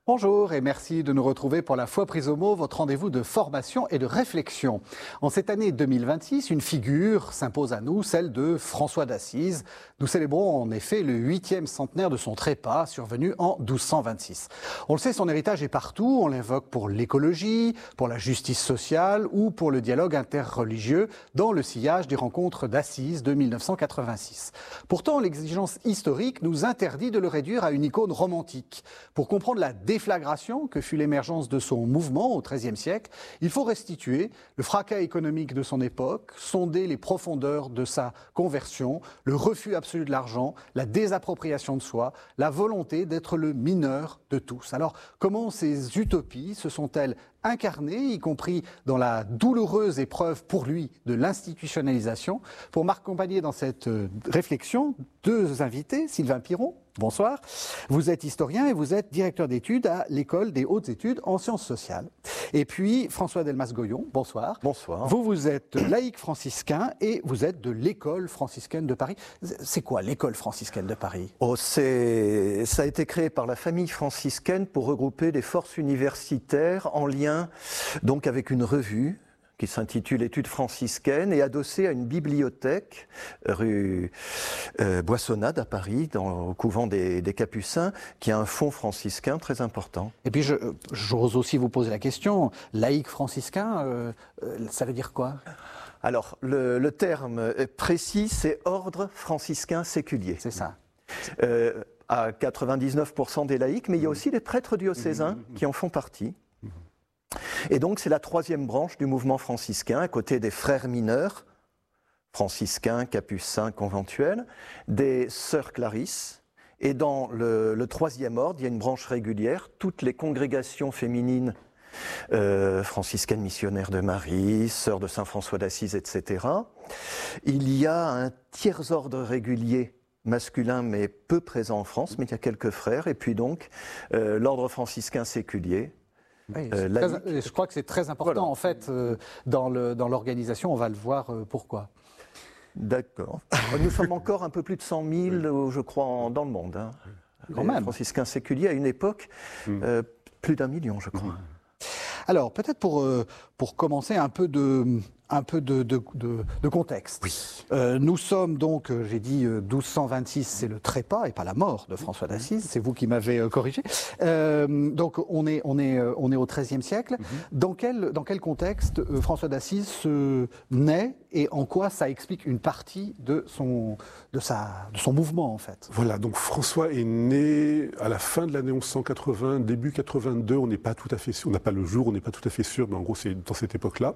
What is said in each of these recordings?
Bonjour et merci de nous retrouver pour la Foi prise au mot, votre rendez-vous de formation et de réflexion. En cette année 2026, une figure s'impose à nous, celle de François d'Assise. Nous célébrons en effet le 8e centenaire de son trépas, survenu en 1226. On le sait, son héritage est partout, on l'invoque pour l'écologie, pour la justice sociale ou pour le dialogue interreligieux dans le sillage des rencontres d'Assise de 1986. Pourtant, l'exigence historique nous interdit de le réduire à une icône romantique. Pour comprendre la déflagration que fut l'émergence de son mouvement au XIIIe siècle, il faut restituer le fracas économique de son époque, sonder les profondeurs de sa conversion, le refus absolu de l'argent, la désappropriation de soi, la volonté d'être le mineur de tous. Alors, comment ces utopies se sont-elles incarnées, y compris dans la douloureuse épreuve pour lui de l'institutionnalisation? Pour m'accompagner dans cette réflexion, deux invités, Sylvain Piron. Bonsoir. Vous êtes historien et vous êtes directeur d'études à l'École des hautes études en sciences sociales. Et puis François Delmas-Goyon, bonsoir. Bonsoir. Vous êtes laïc franciscain et vous êtes de l'École franciscaine de Paris. C'est quoi l'École franciscaine de Paris ? Ça a été créé par la famille franciscaine pour regrouper des forces universitaires en lien donc avec une revue qui s'intitule Études franciscaines et adossée à une bibliothèque rue Boissonnade à Paris, au couvent des Capucins, qui a un fonds franciscain très important. Et puis j'ose aussi vous poser la question, laïc franciscain, ça veut dire quoi ? Alors le terme précis, c'est ordre franciscain séculier. C'est ça. À 99% des laïcs, mais il y a aussi des prêtres diocésains qui en font partie. Et donc c'est la troisième branche du mouvement franciscain, à côté des frères mineurs, franciscains, capucins, conventuels, des sœurs Clarisses. Et dans le troisième ordre, il y a une branche régulière, toutes les congrégations féminines franciscaines missionnaires de Marie, sœurs de Saint François d'Assise, etc. Il y a un tiers ordre régulier masculin mais peu présent en France, mais il y a quelques frères. Et puis donc l'ordre franciscain séculier. Oui, je crois que c'est très important, voilà. En fait, dans l'organisation, on va le voir pourquoi. D'accord. Nous sommes encore un peu plus de 100 000, je crois, dans le monde. Hein. Quand même. Franciscains séculiers, à une époque, plus d'1 million, je crois. Alors, peut-être pour commencer un peu de contexte. Oui. Nous sommes donc, j'ai dit 1226, c'est le trépas et pas la mort de François d'Assise, c'est vous qui m'avez corrigé. Donc on est au XIIIe siècle. Dans quel contexte François d'Assise naît et en quoi ça explique une partie de son mouvement en fait? Voilà, donc François est né à la fin de l'année 1180, début 82, on n'est pas tout à fait sûr, on n'a pas le jour, on n'est pas tout à fait sûr, mais en gros c'est dans cette époque-là.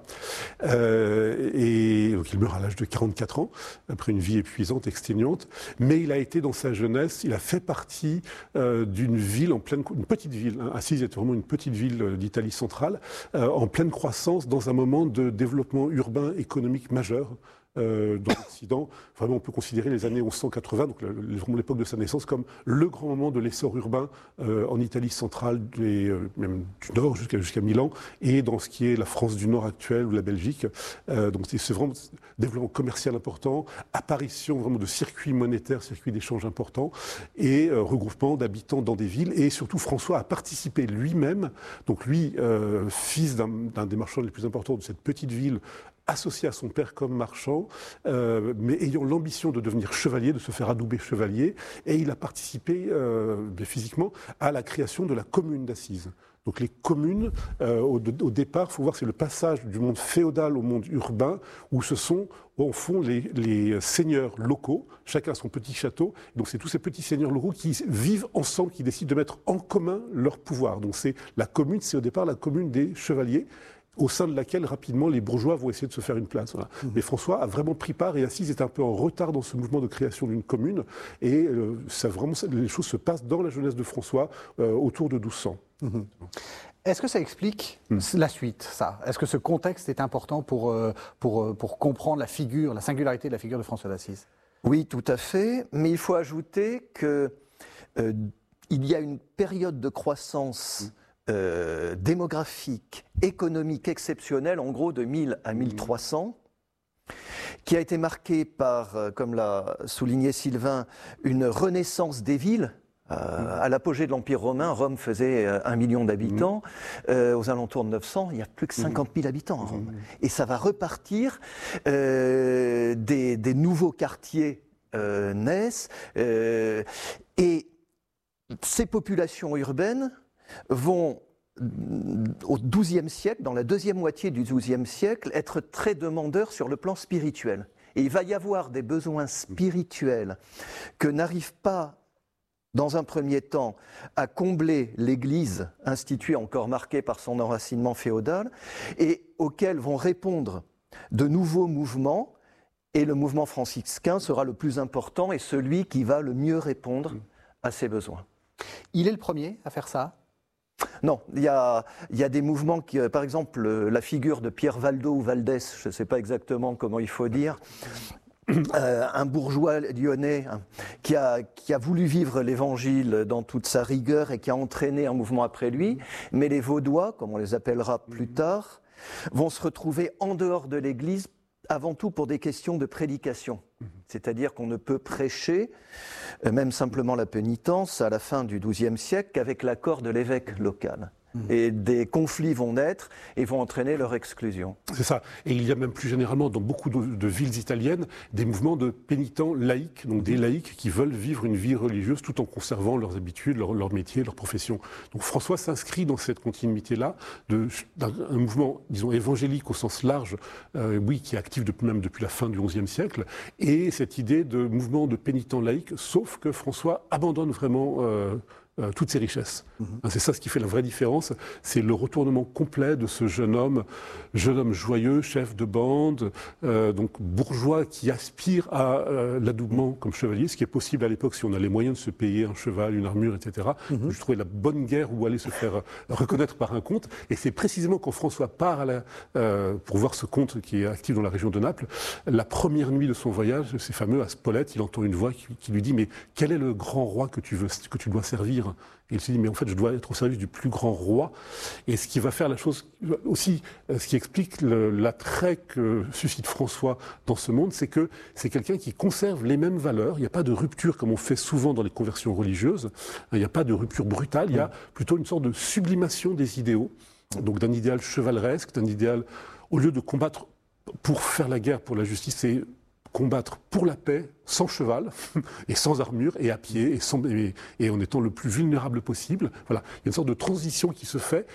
Et donc il meurt à l'âge de 44 ans, après une vie épuisante, exténuante. Mais il a été dans sa jeunesse, il a fait partie d'une ville, une petite ville. Hein. Assise est vraiment une petite ville d'Italie centrale, en pleine croissance, dans un moment de développement urbain économique majeur. Dans l'Occident, vraiment on peut considérer les années 1180, donc vraiment l'époque de sa naissance, comme le grand moment de l'essor urbain en Italie centrale, même du Nord jusqu'à Milan, et dans ce qui est la France du Nord actuelle ou la Belgique. Donc c'est vraiment développement commercial important, apparition vraiment de circuits monétaires, circuits d'échange importants, et regroupement d'habitants dans des villes. Et surtout François a participé lui-même, donc lui, fils d'un des marchands les plus importants de cette petite ville, associé à son père comme marchand, mais ayant l'ambition de devenir chevalier, de se faire adouber chevalier, et il a participé physiquement à la création de la commune d'Assise. Donc les communes, au départ, il faut voir, c'est le passage du monde féodal au monde urbain, où ce sont, au fond, les seigneurs locaux, chacun son petit château. Donc c'est tous ces petits seigneurs locaux qui vivent ensemble, qui décident de mettre en commun leur pouvoir. Donc c'est la commune, c'est au départ la commune des chevaliers, au sein de laquelle, rapidement, les bourgeois vont essayer de se faire une place. Voilà. Mais François a vraiment pris part, et Assise est un peu en retard dans ce mouvement de création d'une commune, et les choses se passent dans la jeunesse de François, autour de 1200. Est-ce que ça explique la suite, ça ? Est-ce que ce contexte est important pour comprendre la singularité de la figure de François d'Assise ? Oui, tout à fait, mais il faut ajouter qu'il y a une période de croissance démographique, économique exceptionnelle, en gros de 1000 à 1300, qui a été marquée par, comme l'a souligné Sylvain, une renaissance des villes À l'apogée de l'Empire romain, Rome faisait 1 million d'habitants. Aux alentours de 900, il n'y a plus que 50 000 habitants à Rome. Et ça va repartir, des nouveaux quartiers naissent, et ces populations urbaines vont, au XIIe siècle, dans la deuxième moitié du XIIe siècle, être très demandeurs sur le plan spirituel. Et il va y avoir des besoins spirituels que n'arrive pas, dans un premier temps, à combler l'Église instituée, encore marquée par son enracinement féodal, et auxquels vont répondre de nouveaux mouvements, et le mouvement franciscain sera le plus important et celui qui va le mieux répondre à ces besoins. Il est le premier à faire ça? Non, il y a des mouvements qui, par exemple, la figure de Pierre Valdo ou Valdès, je ne sais pas exactement comment il faut dire, un bourgeois lyonnais qui a voulu vivre l'Évangile dans toute sa rigueur et qui a entraîné un mouvement après lui, mais les Vaudois, comme on les appellera plus tard, vont se retrouver en dehors de l'Église avant tout pour des questions de prédication. C'est-à-dire qu'on ne peut prêcher, même simplement la pénitence, à la fin du XIIe siècle qu'avec l'accord de l'évêque local. Et des conflits vont naître et vont entraîner leur exclusion. C'est ça. Et il y a même plus généralement dans beaucoup de villes italiennes des mouvements de pénitents laïcs, donc des laïcs qui veulent vivre une vie religieuse tout en conservant leurs habitudes, leur métier, leur profession. Donc François s'inscrit dans cette continuité-là d'un mouvement, disons, évangélique au sens large, oui, qui est actif même depuis la fin du XIe siècle, et cette idée de mouvement de pénitents laïcs, sauf que François abandonne vraiment toutes ses richesses. C'est ça ce qui fait la vraie différence, c'est le retournement complet de ce jeune homme joyeux, chef de bande, donc bourgeois qui aspire à l'adoubement comme chevalier, ce qui est possible à l'époque si on a les moyens de se payer un cheval, une armure, etc. Je trouvais la bonne guerre où aller se faire reconnaître par un comte, et c'est précisément quand François part pour voir ce comte qui est actif dans la région de Naples, la première nuit de son voyage, c'est fameux, à Spolète, il entend une voix qui lui dit « Mais quel est le grand roi que tu dois servir ?» Et il se dit, mais en fait, je dois être au service du plus grand roi. Et ce qui va faire la chose aussi, ce qui explique l'attrait que suscite François dans ce monde, c'est que c'est quelqu'un qui conserve les mêmes valeurs. Il n'y a pas de rupture comme on fait souvent dans les conversions religieuses. Il n'y a pas de rupture brutale. Il y a plutôt une sorte de sublimation des idéaux. Donc d'un idéal chevaleresque, d'un idéal, au lieu de combattre pour faire la guerre, pour la justice, c'est combattre pour la paix, sans cheval, et sans armure, et à pied, et en étant le plus vulnérable possible. Voilà. Il y a une sorte de transition qui se fait,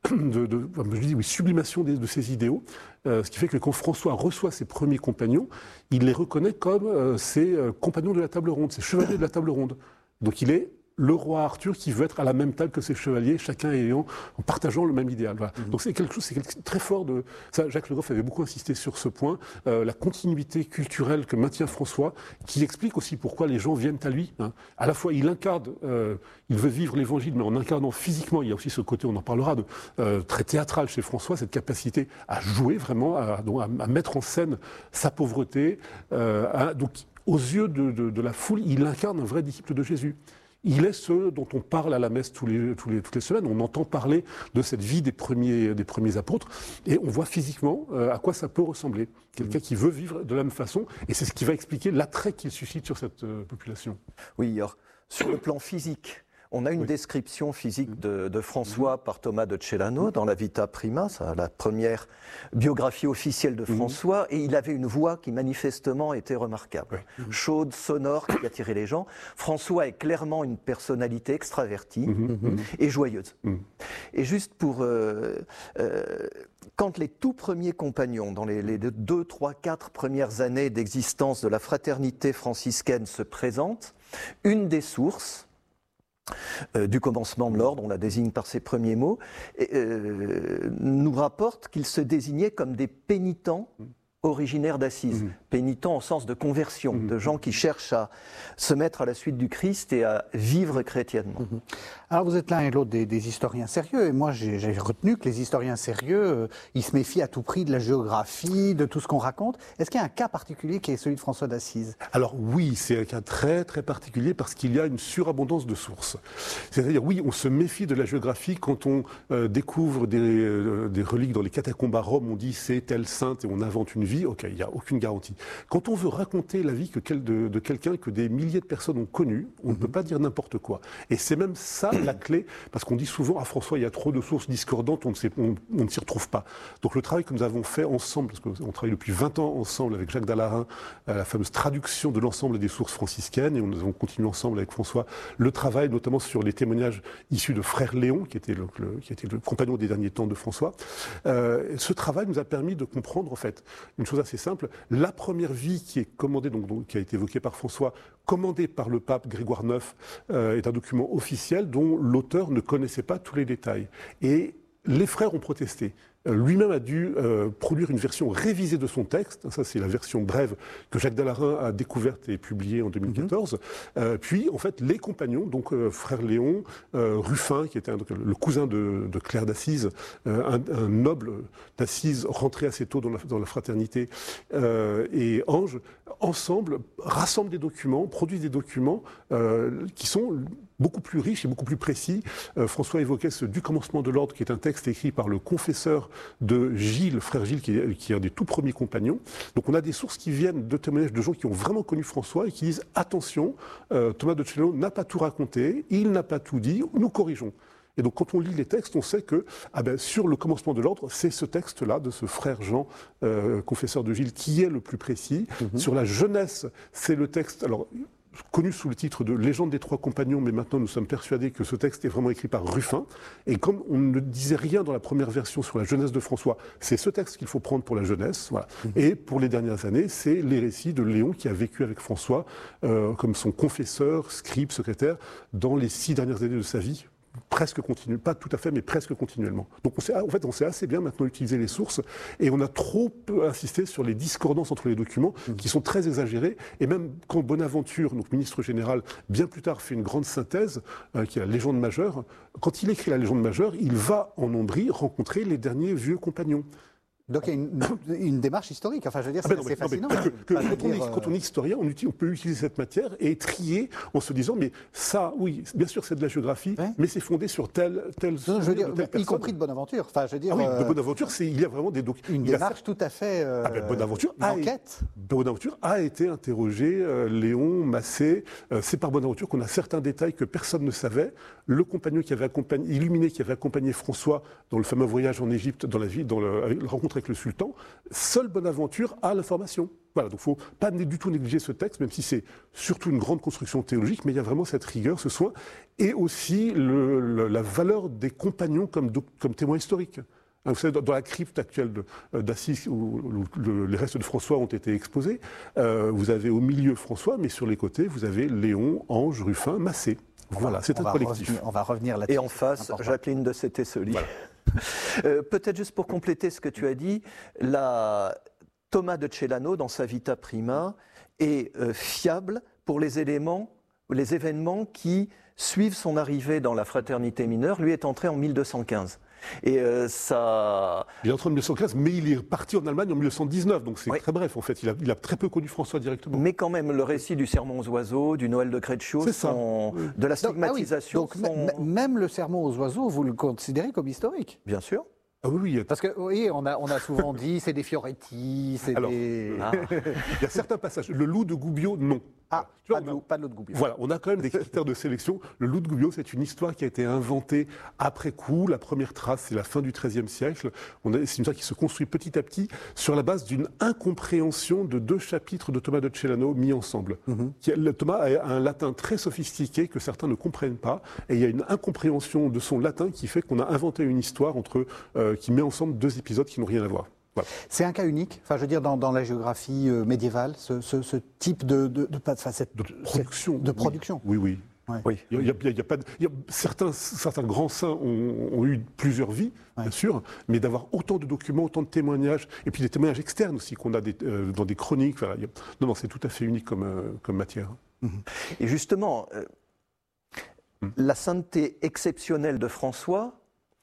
je dis, oui, sublimation de ces idéaux, ce qui fait que quand François reçoit ses premiers compagnons, il les reconnaît comme ses compagnons de la table ronde, ses chevaliers de la table ronde. Donc il est le roi Arthur qui veut être à la même table que ses chevaliers, chacun en partageant le même idéal. Voilà. Donc c'est quelque chose très fort de ça. Jacques Le Goff avait beaucoup insisté sur ce point, la continuité culturelle que maintient François, qui explique aussi pourquoi les gens viennent à lui. À la fois, il incarne, il veut vivre l'Évangile, mais en incarnant physiquement, il y a aussi ce côté, on en parlera, très théâtral chez François, cette capacité à jouer vraiment, à mettre en scène sa pauvreté. Donc, aux yeux de la foule, il incarne un vrai disciple de Jésus. Il est ce dont on parle à la messe toutes les semaines. On entend parler de cette vie des premiers apôtres, et on voit physiquement à quoi ça peut ressembler. Quelqu'un qui veut vivre de la même façon, et c'est ce qui va expliquer l'attrait qu'il suscite sur cette population. Oui, alors, sur le plan physique, on a une description physique de François par Thomas de Celano dans la Vita Prima, la première biographie officielle de François, et il avait une voix qui manifestement était remarquable. Chaude, sonore, qui attirait les gens. François est clairement une personnalité extravertie et joyeuse. Et juste pour... quand les tout premiers compagnons, dans les 2, 3, 4 premières années d'existence de la fraternité franciscaine se présentent, une des sources du commencement de l'ordre, on la désigne par ses premiers mots, nous rapporte qu'ils se désignaient comme des pénitents originaires d'Assise. Pénitents en sens de conversion, de gens qui cherchent à se mettre à la suite du Christ et à vivre chrétiennement. Alors vous êtes l'un et l'autre des historiens sérieux, et moi j'ai retenu que les historiens sérieux, ils se méfient à tout prix de la géographie, de tout ce qu'on raconte. Est-ce qu'il y a un cas particulier qui est celui de François d'Assise? Alors oui, c'est un cas très très particulier parce qu'il y a une surabondance de sources. C'est-à-dire oui, on se méfie de la géographie quand on découvre des reliques dans les catacombes à Rome, on dit c'est telle sainte et on invente une ville vie, ok, il n'y a aucune garantie. Quand on veut raconter la vie de quelqu'un que des milliers de personnes ont connu, on ne peut pas dire n'importe quoi. Et c'est même ça la clé, parce qu'on dit souvent, ah François, il y a trop de sources discordantes, on ne s'y retrouve pas. Donc le travail que nous avons fait ensemble, parce qu'on travaille depuis 20 ans ensemble avec Jacques Dallarin, la fameuse traduction de l'ensemble des sources franciscaines, et nous avons continué ensemble avec François le travail, notamment sur les témoignages issus de frère Léon, qui était le compagnon des derniers temps de François. Ce travail nous a permis de comprendre, en fait, une chose assez simple. La première vie qui est commandée, donc qui a été évoquée par François, commandée par le pape Grégoire IX, est un document officiel dont l'auteur ne connaissait pas tous les détails. Et les frères ont protesté. Lui-même a dû produire une version révisée de son texte. Ça, c'est la version brève que Jacques Dallarin a découverte et publiée en 2014. Puis, en fait, les compagnons, donc frère Léon, Ruffin, qui était le cousin de Claire d'Assise, un noble d'Assise rentré assez tôt dans la fraternité, et Ange, ensemble, rassemblent des documents, produisent des documents qui sont beaucoup plus riches et beaucoup plus précis. François évoquait ce Du commencement de l'ordre, qui est un texte écrit par le confesseur de Gilles, frère Gilles, qui est un des tout premiers compagnons. Donc on a des sources qui viennent de témoignages de gens qui ont vraiment connu François et qui disent « Attention, Thomas de Celano n'a pas tout raconté, il n'a pas tout dit, nous corrigeons ». Et donc quand on lit les textes, on sait que sur le commencement de l'ordre, c'est ce texte-là de ce frère Jean, confesseur de Gilles, qui est le plus précis. Sur la jeunesse, c'est le texte... Alors, connu sous le titre de Légende des trois compagnons, mais maintenant nous sommes persuadés que ce texte est vraiment écrit par Ruffin. Et comme on ne disait rien dans la première version sur la jeunesse de François, c'est ce texte qu'il faut prendre pour la jeunesse. Voilà. Et pour les dernières années, c'est les récits de Léon qui a vécu avec François comme son confesseur, scribe, secrétaire, dans les 6 dernières années de sa vie. Presque continuellement, pas tout à fait, mais presque continuellement. Donc on sait assez bien maintenant utiliser les sources et on a trop insisté sur les discordances entre les documents qui sont très exagérées. Et même quand Bonaventure, donc ministre général, bien plus tard fait une grande synthèse, qui est la légende majeure, quand il écrit la légende majeure, il va en Ombrie rencontrer les derniers vieux compagnons. Donc il y a une démarche historique, enfin je veux dire, c'est fascinant. Quand on est historien, on peut utiliser cette matière et trier en se disant, mais ça, oui, bien sûr c'est de la géographie, mais c'est fondé sur tel je veux dire, y compris de Bonaventure. Enfin, je veux dire, de Bonaventure, il y a vraiment des documents. Une démarche tout à fait Bonaventure a été interrogé, Léon, Massé, c'est par Bonaventure qu'on a certains détails que personne ne savait. Le compagnon illuminé qui avait accompagné François dans le fameux voyage en Égypte, dans la rencontre avec le sultan, seul Bonaventure a l'information. Voilà, donc il ne faut pas du tout négliger ce texte, même si c'est surtout une grande construction théologique, mais il y a vraiment cette rigueur, ce soin, et aussi la valeur des compagnons comme témoins historiques. Vous savez, dans la crypte actuelle d'Assise, où les restes de François ont été exposés, vous avez au milieu François, mais sur les côtés, vous avez Léon, Ange, Ruffin, Massé. Voilà, c'est un collectif. On va revenir là-dessus. Et en face, Jacqueline de Sété-Soli. Voilà. Peut-être juste pour compléter ce que tu as dit, Thomas de Celano, dans sa Vita Prima, est fiable pour les événements qui suivent son arrivée dans la fraternité mineure. Lui est entré en 1215. Et ça... Il est entré en 1915, mais il est parti en Allemagne en 1919, donc c'est très bref en fait. Il a très peu connu François directement. Mais quand même, le récit du sermon aux oiseaux, du Noël de Crétechaux, de la stigmatisation... Donc même le sermon aux oiseaux, vous le considérez comme historique? Bien sûr. Ah oui. Parce que oui, on a souvent dit c'est des Fioretti, c'est il y a certains passages. Le loup de Gubbio, non. Pas de loup de Gubbio. Voilà, on a quand même des critères de sélection. Le loup de Gubbio, c'est une histoire qui a été inventée après coup. La première trace, c'est la fin du XIIIe siècle. C'est une histoire qui se construit petit à petit sur la base d'une incompréhension de 2 chapitres de Thomas de Celano mis ensemble. Thomas a un latin très sophistiqué que certains ne comprennent pas. Et il y a une incompréhension de son latin qui fait qu'on a inventé une histoire qui met ensemble 2 épisodes qui n'ont rien à voir. Voilà. C'est un cas unique, enfin, je veux dire, dans la géographie médiévale, ce type de production. Oui. Oui. Certains grands saints ont eu plusieurs vies, bien sûr, mais d'avoir autant de documents, autant de témoignages, et puis des témoignages externes aussi qu'on a dans des chroniques. Non, c'est tout à fait unique comme matière. Et justement, la sainteté exceptionnelle de François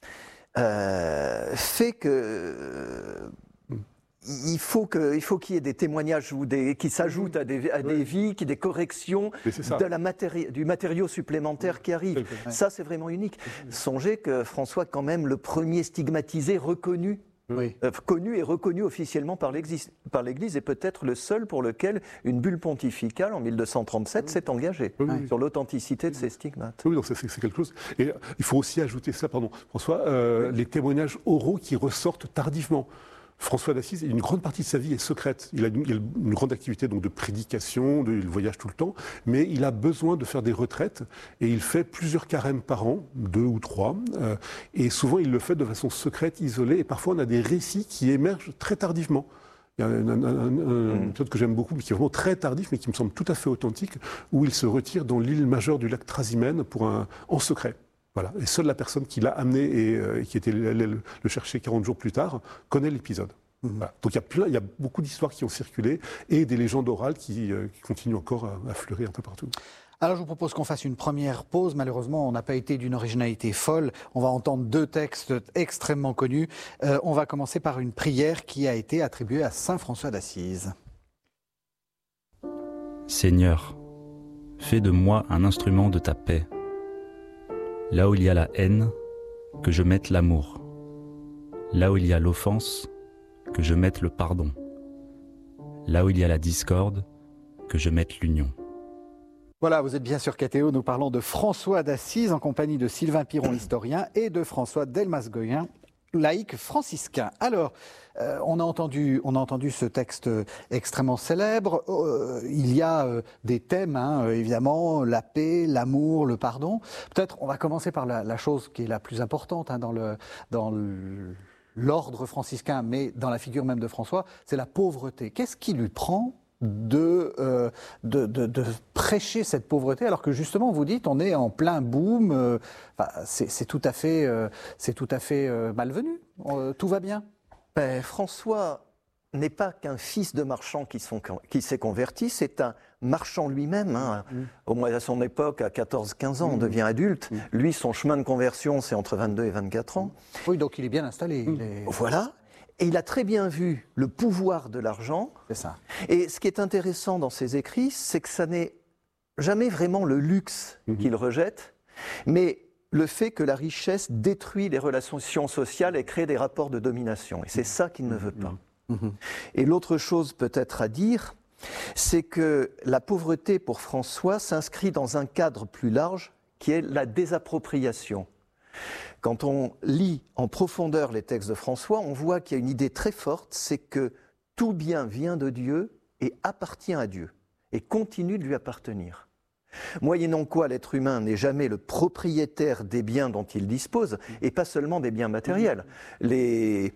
fait que il faut qu'il y ait des témoignages qui s'ajoutent à des vies, des corrections, du matériau supplémentaire qui arrive. Ça, c'est vraiment unique. Songez que François, quand même, le premier stigmatisé reconnu Oui. connu et reconnu officiellement par l'Église, et peut-être le seul pour lequel une bulle pontificale en 1237 s'est engagée sur l'authenticité de ces stigmates. Oui, donc c'est quelque chose. Et il faut aussi ajouter ça, pardon, François, les témoignages oraux qui ressortent tardivement. François d'Assise, une grande partie de sa vie est secrète. Il a une grande activité donc, de prédication, il voyage tout le temps, mais il a besoin de faire des retraites et il fait plusieurs carèmes par an, 2 ou 3, et souvent il le fait de façon secrète, isolée, et parfois on a des récits qui émergent très tardivement. Il y a un épisode que j'aime beaucoup, qui est vraiment très tardif, mais qui me semble tout à fait authentique, où il se retire dans l'île majeure du lac Trasimène en secret. Voilà. Et seule la personne qui l'a amené et qui était allée le chercher 40 jours plus tard connaît l'épisode. Voilà. Donc il y a beaucoup d'histoires qui ont circulé et des légendes orales qui continuent encore à fleurir un peu partout. Alors je vous propose qu'on fasse une première pause. Malheureusement, on n'a pas été d'une originalité folle. On va entendre 2 textes extrêmement connus. On va commencer par une prière qui a été attribuée à saint François d'Assise. Seigneur, fais de moi un instrument de ta paix. Là où il y a la haine, que je mette l'amour. Là où il y a l'offense, que je mette le pardon. Là où il y a la discorde, que je mette l'union. Voilà, vous êtes bien sur KTO, nous parlons de François d'Assise en compagnie de Sylvain Piron, historien, et de François Delmas-Goyen, laïc franciscain. Alors, on a entendu ce texte extrêmement célèbre. Il y a des thèmes, évidemment, la paix, l'amour, le pardon. Peut-être on va commencer par la chose qui est la plus importante dans l'ordre franciscain, mais dans la figure même de François, c'est la pauvreté. Qu'est-ce qui lui prend de prêcher cette pauvreté, alors que justement, vous dites, on est en plein boom, c'est tout à fait malvenu, tout va bien. François n'est pas qu'un fils de marchand qui s'est converti, c'est un marchand lui-même. Au moins à son époque, à 14-15 ans, on devient adulte. Lui, son chemin de conversion, c'est entre 22 et 24 ans. Oui, donc il est bien installé. Voilà. Et il a très bien vu le pouvoir de l'argent. C'est ça. Et ce qui est intéressant dans ses écrits, c'est que ça n'est jamais vraiment le luxe qu'il rejette, mais le fait que la richesse détruit les relations sociales et crée des rapports de domination. Et c'est ça qu'il ne veut pas. Et l'autre chose peut-être à dire, c'est que la pauvreté pour François s'inscrit dans un cadre plus large qui est la désappropriation. Quand on lit en profondeur les textes de François, on voit qu'il y a une idée très forte, c'est que tout bien vient de Dieu et appartient à Dieu, et continue de lui appartenir. Moyennant quoi l'être humain n'est jamais le propriétaire des biens dont il dispose, et pas seulement des biens matériels. Les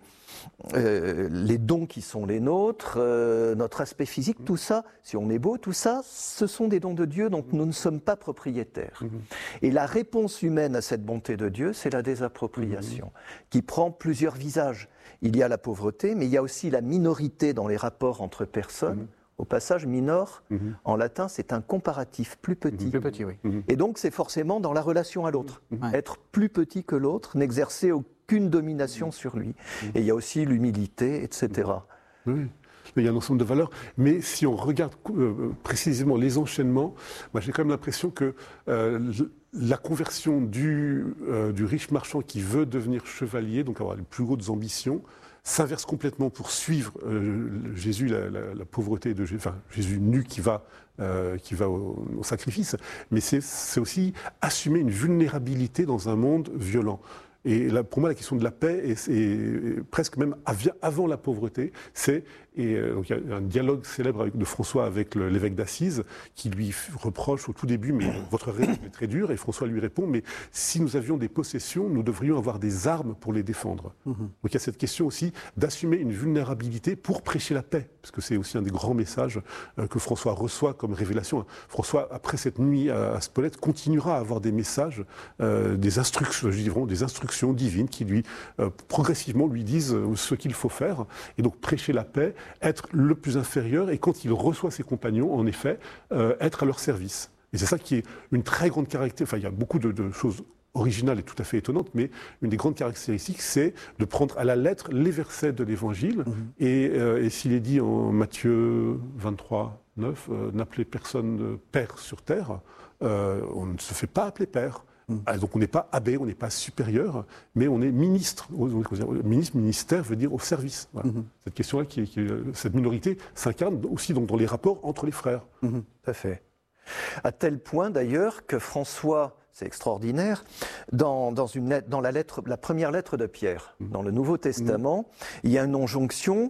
dons qui sont les nôtres, notre aspect physique, tout ça, si on est beau, tout ça, ce sont des dons de Dieu dont nous ne sommes pas propriétaires. Et la réponse humaine à cette bonté de Dieu, c'est la désappropriation, qui prend plusieurs visages. Il y a la pauvreté, mais il y a aussi la minorité dans les rapports entre personnes. Au passage, minor, en latin, c'est un comparatif, plus petit. Plus petit, oui. Et donc, c'est forcément dans la relation à l'autre. Être plus petit que l'autre, n'exercer aucune domination sur lui. Et il y a aussi l'humilité, etc. Oui. Il y a un ensemble de valeurs, mais si on regarde précisément les enchaînements, moi j'ai quand même l'impression que la conversion du riche marchand qui veut devenir chevalier, donc avoir les plus hautes ambitions, s'inverse complètement pour suivre Jésus, la pauvreté de Jésus, enfin Jésus nu qui va au sacrifice, mais c'est aussi assumer une vulnérabilité dans un monde violent. Et là, pour moi, la question de la paix est presque même avant la pauvreté. Donc il y a un dialogue célèbre de François avec l'évêque d'Assise qui lui reproche au tout début, mais votre règne est très dur. Et François lui répond, mais si nous avions des possessions, nous devrions avoir des armes pour les défendre. Donc il y a cette question aussi d'assumer une vulnérabilité pour prêcher la paix, parce que c'est aussi un des grands messages que François reçoit comme révélation. François, après cette nuit à Spolète, continuera à avoir des messages, des instructions, je dis vraiment des instructions divines qui lui progressivement lui disent ce qu'il faut faire, et donc prêcher la paix, être le plus inférieur, et quand il reçoit ses compagnons, en effet, être à leur service. Et c'est ça qui est une très grande caractéristique. Enfin, il y a beaucoup de choses originales et tout à fait étonnantes, mais une des grandes caractéristiques, c'est de prendre à la lettre les versets de l'Évangile, et s'il est dit en Matthieu 23, 9, n'appelez personne père sur terre, on ne se fait pas appeler père. Donc on n'est pas abbé, on n'est pas supérieur, mais on est ministre. Ministère veut dire au service. Voilà. Cette question-là, cette minorité s'incarne aussi donc, dans les rapports entre les frères. Tout à fait. À tel point d'ailleurs que François, c'est extraordinaire, dans la première lettre de Pierre, dans le Nouveau Testament, il y a une injonction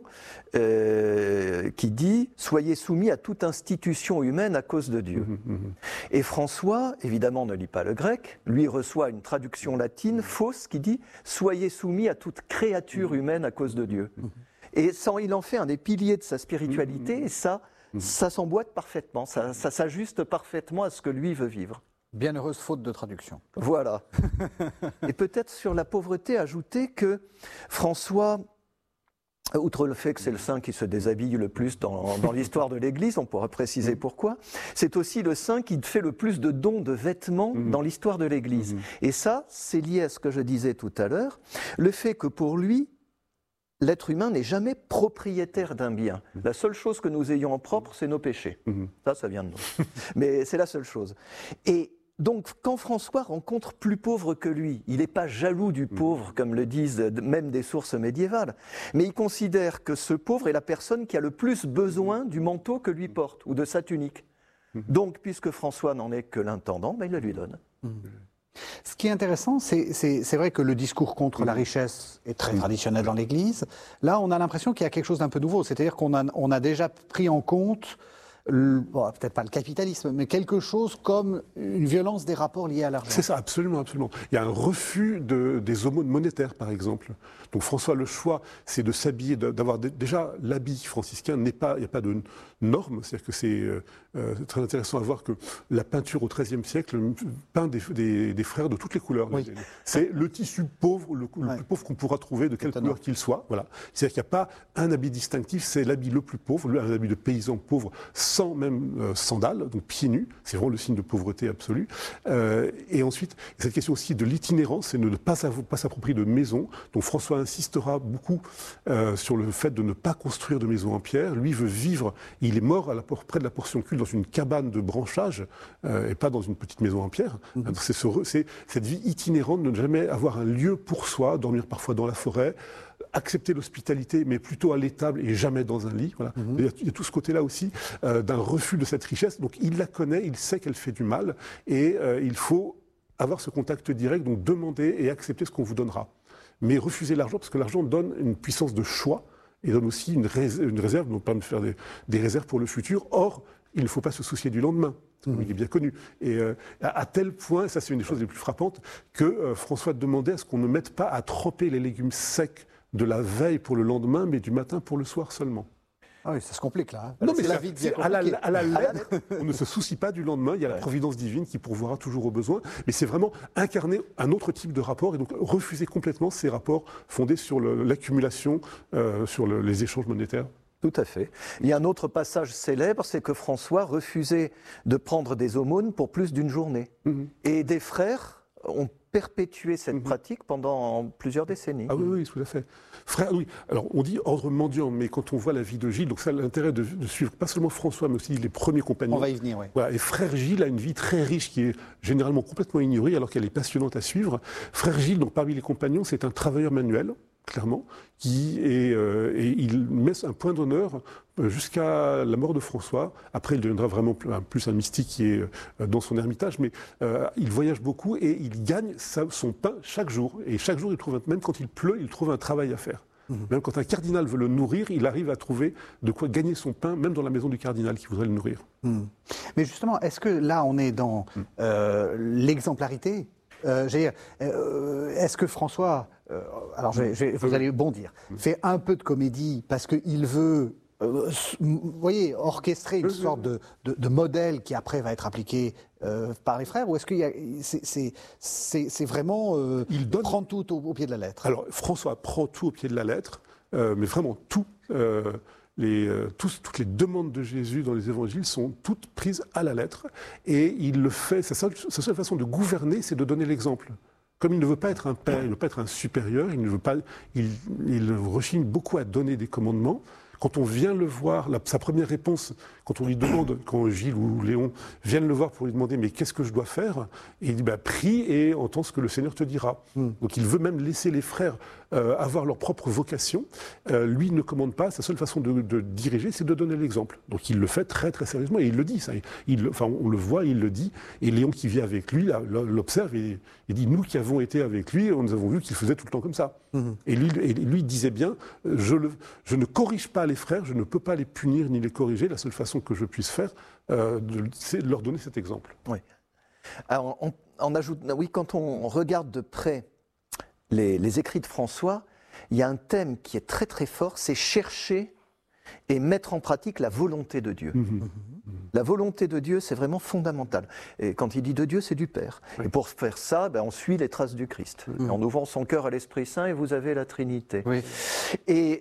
qui dit « Soyez soumis à toute institution humaine à cause de Dieu ». Et François, évidemment, ne lit pas le grec, lui reçoit une traduction latine fausse qui dit « Soyez soumis à toute créature humaine à cause de Dieu ». Et il en fait un des piliers de sa spiritualité, et ça s'emboîte parfaitement, ça s'ajuste parfaitement à ce que lui veut vivre. Bienheureuse faute de traduction. Voilà. Et peut-être sur la pauvreté, ajouter que François, outre le fait que c'est le saint qui se déshabille le plus dans l'histoire de l'Église, on pourra préciser pourquoi, c'est aussi le saint qui fait le plus de dons de vêtements dans l'histoire de l'Église. Et ça, c'est lié à ce que je disais tout à l'heure, le fait que pour lui, l'être humain n'est jamais propriétaire d'un bien. La seule chose que nous ayons en propre, c'est nos péchés. Ça vient de nous. Mais c'est la seule chose. Et donc, quand François rencontre plus pauvre que lui, il n'est pas jaloux du pauvre, comme le disent même des sources médiévales, mais il considère que ce pauvre est la personne qui a le plus besoin du manteau que lui porte, ou de sa tunique. Donc, puisque François n'en est que l'intendant, il le lui donne. Ce qui est intéressant, c'est vrai que le discours contre la richesse est très traditionnel dans l'Église. Là, on a l'impression qu'il y a quelque chose d'un peu nouveau. C'est-à-dire qu'on a déjà pris en compte, peut-être pas le capitalisme, mais quelque chose comme une violence des rapports liés à l'argent. C'est ça, absolument, absolument. Il y a un refus des aumônes monétaires, par exemple. Donc François, le choix, c'est de s'habiller, d'avoir déjà l'habit franciscain, il n'y a pas de normes. C'est-à-dire que c'est très intéressant à voir que la peinture au XIIIe siècle peint des frères de toutes les couleurs. Oui. C'est le tissu pauvre, le plus pauvre qu'on pourra trouver, de quelle couleur qu'il soit. Voilà. C'est-à-dire qu'il n'y a pas un habit distinctif, c'est l'habit le plus pauvre, un habit de paysan pauvre, sans même sandales, donc pieds nus. C'est vraiment le signe de pauvreté absolue. Et ensuite, cette question aussi de l'itinérance, c'est de ne pas s'approprier de maisons. Donc François insistera beaucoup sur le fait de ne pas construire de maisons en pierre. Lui veut vivre, il est mort près de la Portion Culte dans une cabane de branchage et pas dans une petite maison en pierre. C'est cette vie itinérante de ne jamais avoir un lieu pour soi, dormir parfois dans la forêt, accepter l'hospitalité, mais plutôt à l'étable et jamais dans un lit. Voilà. Il y a tout ce côté-là aussi d'un refus de cette richesse. Donc il la connaît, il sait qu'elle fait du mal et il faut avoir ce contact direct, donc demander et accepter ce qu'on vous donnera. Mais refuser l'argent, parce que l'argent donne une puissance de choix et donne aussi une réserve, donc permet de faire des réserves pour le futur. Or, il ne faut pas se soucier du lendemain. Il est bien connu. Et à tel point, ça c'est une des choses les plus frappantes, que François demandait à ce qu'on ne mette pas à tremper les légumes secs de la veille pour le lendemain, mais du matin pour le soir seulement. Ah oui, ça se complique là. Non, mais la vie devient à la compliquée. lettre, on ne se soucie pas du lendemain, il y a la providence divine qui pourvoira toujours aux besoins, mais c'est vraiment incarner un autre type de rapport et donc refuser complètement ces rapports fondés sur l'accumulation, sur les échanges monétaires. Tout à fait. Il y a un autre passage célèbre, c'est que François refusait de prendre des aumônes pour plus d'une journée. Et des frères ont perpétué cette pratique pendant plusieurs décennies. Ah oui, tout à fait. Frère, oui. Alors, on dit ordre mendiant, mais quand on voit la vie de Gilles, donc ça a l'intérêt de suivre pas seulement François, mais aussi les premiers compagnons. On va y venir, oui. Voilà. Et frère Gilles a une vie très riche qui est généralement complètement ignorée, alors qu'elle est passionnante à suivre. Frère Gilles, donc parmi les compagnons, c'est un travailleur manuel, clairement, et il met un point d'honneur jusqu'à la mort de François. Après, il deviendra vraiment plus un mystique qui est dans son ermitage, mais il voyage beaucoup et il gagne son pain chaque jour. Et chaque jour, même quand il pleut, il trouve un travail à faire. Même quand un cardinal veut le nourrir, il arrive à trouver de quoi gagner son pain, même dans la maison du cardinal qui voudrait le nourrir. Mais justement, est-ce que là, on est dans l'exemplarité ? Est-ce que François, alors vous allez bondir, fait un peu de comédie parce qu'il veut, vous voyez, orchestrer une sorte de modèle qui après va être appliqué par les frères, ou est-ce qu'il y a, c'est vraiment il prend tout au pied de la lettre? Alors François prend tout au pied de la lettre, mais vraiment tout. Toutes les demandes de Jésus dans les évangiles sont toutes prises à la lettre et il le fait, sa seule façon de gouverner, c'est de donner l'exemple. Comme il ne veut pas être un père, il ne veut pas être un supérieur, il rechigne beaucoup à donner des commandements, Quand on vient le voir, sa première réponse, quand on lui demande, quand Gilles ou Léon viennent le voir pour lui demander mais qu'est-ce que je dois faire, et il dit prie et entends ce que le Seigneur te dira. Donc il veut même laisser les frères avoir leur propre vocation. Lui ne commande pas, sa seule façon de diriger, c'est de donner l'exemple. Donc il le fait très très sérieusement et il le dit. Ça. On le voit, il le dit. Et Léon qui vit avec lui l'observe et il dit nous qui avons été avec lui, nous avons vu qu'il faisait tout le temps comme ça. Et lui disait bien je ne corrige pas les frères, je ne peux pas les punir ni les corriger. La seule façon que je puisse faire, c'est de leur donner cet exemple. Oui. Alors, quand on regarde de près les écrits de François, il y a un thème qui est très très fort, c'est chercher et mettre en pratique la volonté de Dieu. La volonté de Dieu, c'est vraiment fondamental. Et quand il dit de Dieu, c'est du Père. Oui. Et pour faire ça, on suit les traces du Christ. En ouvrant son cœur à l'Esprit Saint, et vous avez la Trinité. Oui. Et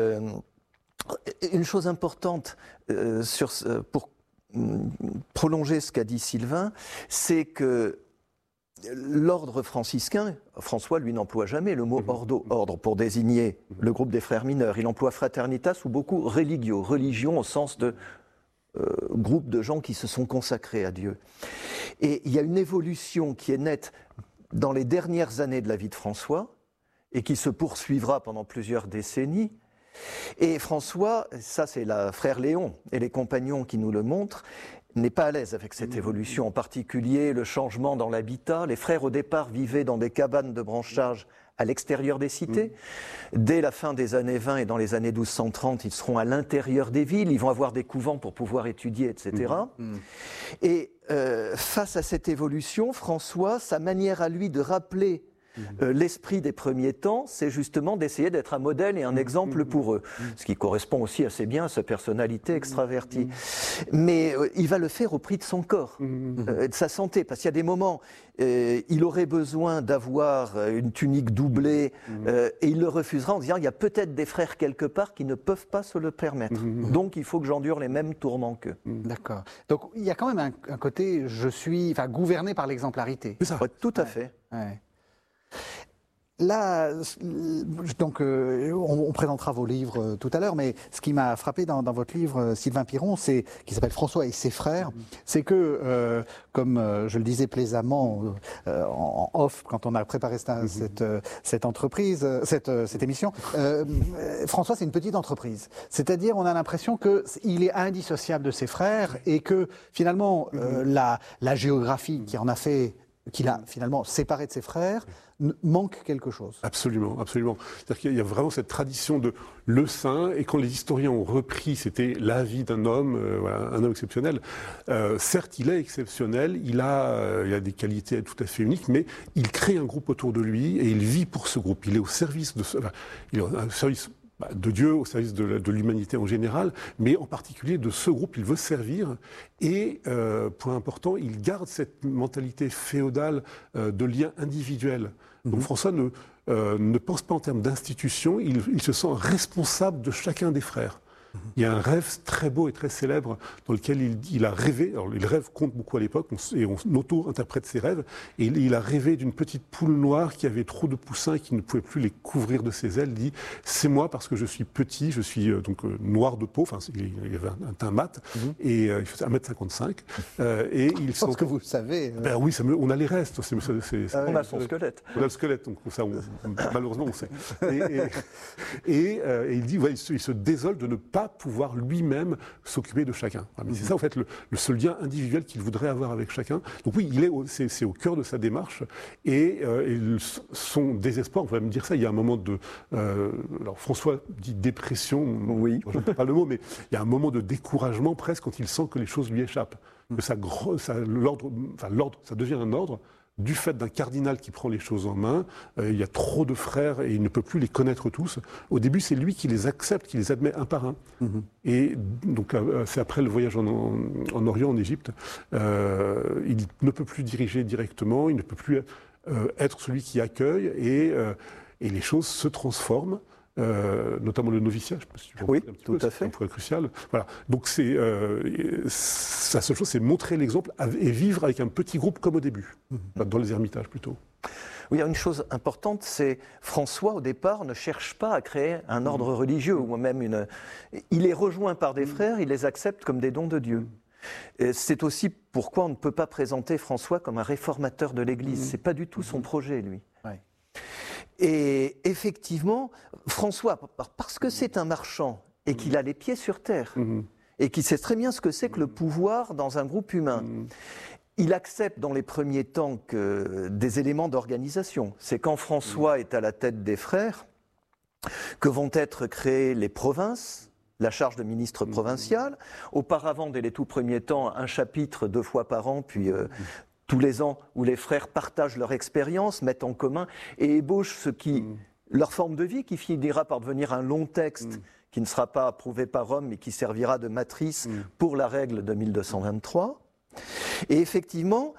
une chose importante pour prolonger ce qu'a dit Sylvain, c'est que l'ordre franciscain, François, lui, n'emploie jamais le mot ordo, ordre, pour désigner le groupe des frères mineurs. Il emploie fraternitas ou beaucoup religio, religion au sens de groupe de gens qui se sont consacrés à Dieu. Et il y a une évolution qui est nette dans les dernières années de la vie de François et qui se poursuivra pendant plusieurs décennies. Et François, ça c'est le frère Léon et les compagnons qui nous le montrent, n'est pas à l'aise avec cette évolution, en particulier le changement dans l'habitat. Les frères au départ vivaient dans des cabanes de branchage à l'extérieur des cités. Dès la fin des années 20 et dans les années 1230, ils seront à l'intérieur des villes, ils vont avoir des couvents pour pouvoir étudier, etc. Et face à cette évolution, François, sa manière à lui de rappeler l'esprit des premiers temps, c'est justement d'essayer d'être un modèle et un exemple pour eux, ce qui correspond aussi assez bien à sa personnalité extravertie. Mais il va le faire au prix de son corps, de sa santé, parce qu'il y a des moments, il aurait besoin d'avoir une tunique doublée, et il le refusera en disant il y a peut-être des frères quelque part qui ne peuvent pas se le permettre. Donc il faut que j'endure les mêmes tourments qu'eux. D'accord. Donc il y a quand même un côté, gouverné par l'exemplarité. C'est ça. Ouais, tout à fait. Ouais. Là, donc, on présentera vos livres tout à l'heure, mais ce qui m'a frappé dans votre livre, Sylvain Piron, qui s'appelle François et ses frères, c'est que, comme je le disais plaisamment en off quand on a préparé cette entreprise, cette émission, François, c'est une petite entreprise. C'est-à-dire, on a l'impression qu'il est indissociable de ses frères et que finalement, la géographie qu'il a finalement séparé de ses frères, manque quelque chose. Absolument, absolument. C'est-à-dire qu'il y a vraiment cette tradition de le saint, et quand les historiens ont repris, c'était la vie d'un homme, un homme exceptionnel. Certes, il est exceptionnel, il a des qualités tout à fait uniques, mais il crée un groupe autour de lui et il vit pour ce groupe. Il est au service il est au service de Dieu, au service de l'humanité en général, mais en particulier de ce groupe, il veut servir. Et, point important, il garde cette mentalité féodale de lien individuel. Donc François ne pense pas en termes d'institution, il se sent responsable de chacun des frères. Il y a un rêve très beau et très célèbre dans lequel il a rêvé, alors les rêves comptent beaucoup à l'époque, et on auto-interprète ses rêves, et il a rêvé d'une petite poule noire qui avait trop de poussins et qui ne pouvait plus les couvrir de ses ailes. Il dit « c'est moi parce que je suis petit, je suis noir de peau », enfin il avait un teint mat, et il faisait 1m55. Et il je pense que vous le savez. Ben oui, on a les restes. On a son squelette. On a le squelette, donc ça, malheureusement on sait. Et il dit il se désole de ne pas pouvoir lui-même s'occuper de chacun. Mais c'est ça en fait le seul lien individuel qu'il voudrait avoir avec chacun. Donc oui, c'est au cœur de sa démarche et son désespoir, on va me dire ça, il y a un moment de... alors François dit dépression, oui. Je ne sais pas le mot, mais il y a un moment de découragement presque quand il sent que les choses lui échappent. Que ça devient un ordre du fait d'un cardinal qui prend les choses en main. Il y a trop de frères et il ne peut plus les connaître tous. Au début, c'est lui qui les accepte, qui les admet un par un. Et donc, c'est après le voyage en Orient, en Égypte. Il ne peut plus diriger directement, il ne peut plus être celui qui accueille et les choses se transforment. Notamment le noviciat, je sais pas si oui, tout à fait. C'est un point crucial. Voilà. Donc sa seule chose, c'est montrer l'exemple et vivre avec un petit groupe comme au début, dans les ermitages plutôt. Oui, il y a une chose importante, c'est François, au départ, ne cherche pas à créer un ordre religieux ou même une... Il est rejoint par des frères, il les accepte comme des dons de Dieu. Et c'est aussi pourquoi on ne peut pas présenter François comme un réformateur de l'Église. C'est pas du tout son projet, lui. Ouais. Et effectivement, François, parce que c'est un marchand et qu'il a les pieds sur terre, et qu'il sait très bien ce que c'est que le pouvoir dans un groupe humain, il accepte dans les premiers temps que des éléments d'organisation. C'est quand François est à la tête des frères que vont être créées les provinces, la charge de ministre provincial. Auparavant, dès les tout premiers temps, un chapitre 2 fois par an, puis tous les ans, où les frères partagent leur expérience, mettent en commun et ébauchent leur forme de vie qui finira par devenir un long texte qui ne sera pas approuvé par Rome, mais qui servira de matrice pour la règle de 1223. Et effectivement,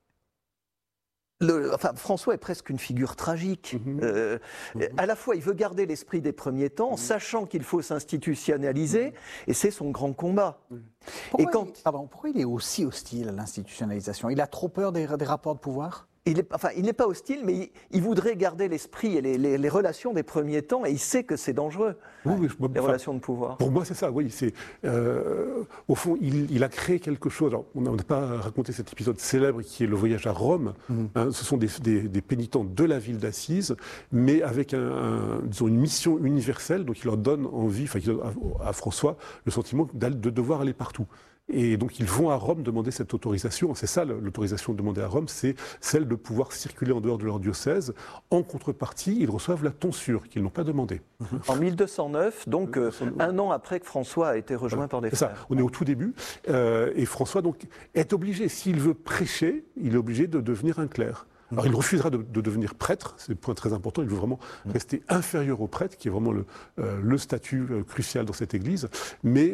François est presque une figure tragique. À la fois, il veut garder l'esprit des premiers temps, sachant qu'il faut s'institutionnaliser, et c'est son grand combat. Pourquoi il est aussi hostile à l'institutionnalisation? Il a trop peur des rapports de pouvoir? Il n'est pas hostile, mais il voudrait garder l'esprit et les relations des premiers temps, et il sait que c'est dangereux, les relations de pouvoir. Pour moi, c'est ça, oui. Au fond, il a créé quelque chose. Alors, on n'a pas raconté cet épisode célèbre qui est le voyage à Rome. Ce sont des pénitents de la ville d'Assise, mais avec disons, une mission universelle. Donc, il leur donne envie, il donne à François le sentiment de devoir aller partout. Et donc ils vont à Rome demander cette autorisation. C'est ça l'autorisation demandée à Rome, c'est celle de pouvoir circuler en dehors de leur diocèse. En contrepartie, ils reçoivent la tonsure qu'ils n'ont pas demandée. En 1209, donc un an après que François a été rejoint par des frères. C'est ça, on est au tout début. Et François donc, est obligé, s'il veut prêcher, il est obligé de devenir un clerc. Alors il refusera de devenir prêtre, c'est un point très important, il veut vraiment rester inférieur au prêtre, qui est vraiment le statut crucial dans cette église, mais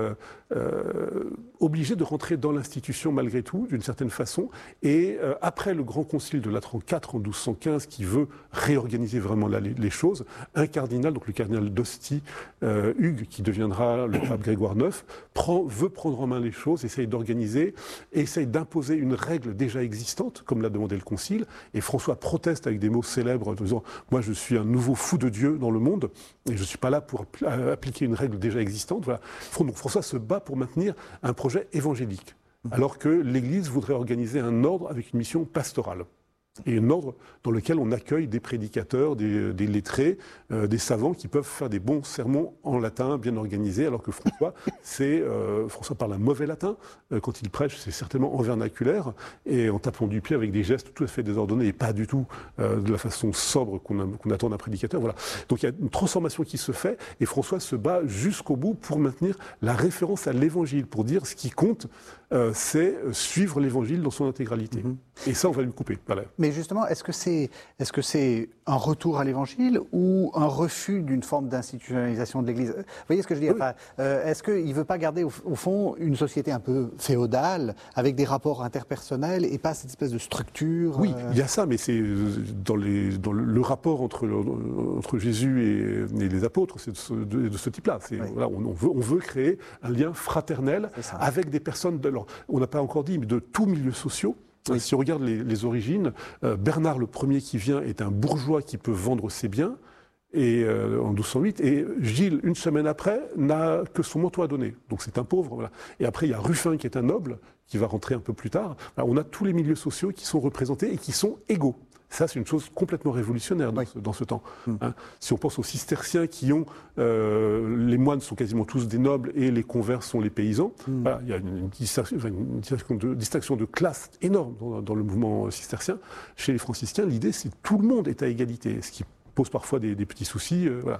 obligé de rentrer dans l'institution malgré tout, d'une certaine façon, et après le grand concile de Latran IV en 1215, qui veut réorganiser vraiment les choses, un cardinal, donc le cardinal d'Ostie, Hugues, qui deviendra le pape Grégoire IX, veut prendre en main les choses, essaye d'organiser, essaye d'imposer une règle déjà existante, comme l'a demandé le concile. Et François proteste avec des mots célèbres en disant « Moi, je suis un nouveau fou de Dieu dans le monde et je ne suis pas là pour appliquer une règle déjà existante. » Voilà. Donc François se bat pour maintenir un projet évangélique, alors que l'Église voudrait organiser un ordre avec une mission pastorale. Et un ordre dans lequel on accueille des prédicateurs, des lettrés, des savants qui peuvent faire des bons sermons en latin bien organisés, alors que François, François parle un mauvais latin. Quand il prêche, c'est certainement en vernaculaire et en tapant du pied avec des gestes tout à fait désordonnés et pas du tout de la façon sobre qu'on attend d'un prédicateur. Voilà. Donc il y a une transformation qui se fait et François se bat jusqu'au bout pour maintenir la référence à l'évangile, pour dire ce qui compte, c'est suivre l'évangile dans son intégralité. Et ça, on va lui couper. Voilà. Mais justement, est-ce que c'est un retour à l'évangile ou un refus d'une forme d'institutionnalisation de l'Église? Vous voyez ce que je veux dire? Est-ce qu'il ne veut pas garder, au fond, une société un peu féodale, avec des rapports interpersonnels et pas cette espèce de structure? Oui, il y a ça, mais c'est dans le rapport entre Jésus et les apôtres, c'est de ce type-là. Voilà, on veut créer un lien fraternel avec des personnes, on n'a pas encore dit, mais de tous milieux sociaux. Oui. Si on regarde les origines, Bernard le Premier qui vient est un bourgeois qui peut vendre ses biens et, en 1208, et Gilles, une semaine après, n'a que son manteau à donner. Donc c'est un pauvre. Voilà. Et après, il y a Ruffin qui est un noble, qui va rentrer un peu plus tard. Voilà, on a tous les milieux sociaux qui sont représentés et qui sont égaux. Ça, c'est une chose complètement révolutionnaire dans ce temps. Hein. Si on pense aux cisterciens qui ont... les moines sont quasiment tous des nobles et les convers sont les paysans. Voilà, il y a une distinction de classe énorme dans le mouvement cistercien. Chez les franciscains, l'idée, c'est que tout le monde est à égalité, ce qui pose parfois des petits soucis. Voilà.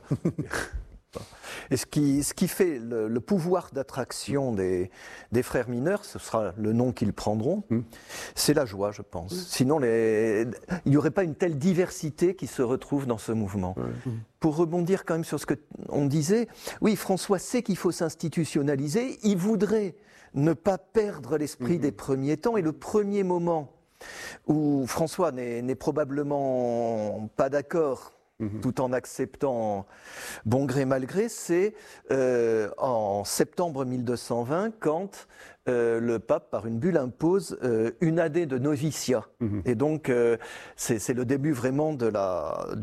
Et ce qui fait le pouvoir d'attraction des frères mineurs, ce sera le nom qu'ils prendront, c'est la joie, je pense. Sinon, il n'y aurait pas une telle diversité qui se retrouve dans ce mouvement. Pour rebondir quand même sur ce qu'on disait, oui, François sait qu'il faut s'institutionnaliser, il voudrait ne pas perdre l'esprit des premiers temps, et le premier moment où François n'est probablement pas d'accord tout en acceptant bon gré mal gré, c'est en septembre 1220 quand le pape, par une bulle, impose une année de noviciat. Et donc, c'est le début vraiment